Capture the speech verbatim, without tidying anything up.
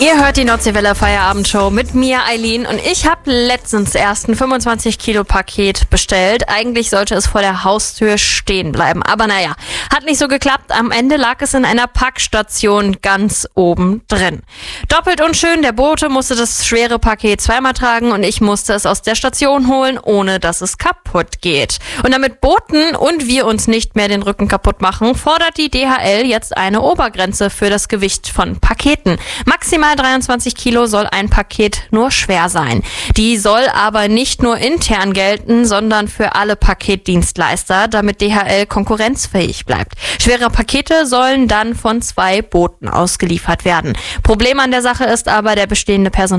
Ihr hört die Nordseewelle Feierabendshow mit mir, Eileen, und ich habe letztens erst ein fünfundzwanzig Kilo Paket bestellt. Eigentlich sollte es vor der Haustür stehen bleiben, aber naja, hat nicht so geklappt. Am Ende lag es in einer Packstation ganz oben drin. Doppelt unschön, der Bote musste das schwere Paket zweimal tragen und ich musste es aus der Station holen, ohne dass es kaputt geht. Und damit Boten und wir uns nicht mehr den Rücken kaputt machen, fordert die D H L jetzt eine Obergrenze für das Gewicht von Paketen. Maximal dreiundzwanzig Kilo soll ein Paket nur schwer sein. Die soll aber nicht nur intern gelten, sondern für alle Paketdienstleister, damit D H L konkurrenzfähig bleibt. Schwere Pakete sollen dann von zwei Booten ausgeliefert werden. Problem an der Sache ist aber, der bestehende Personal